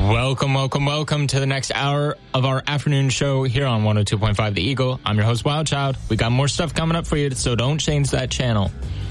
Welcome to the next hour of our afternoon show here on 102.5 The Eagle. I'm your host, Wild Child. We got more stuff coming up for you, so don't change that channel.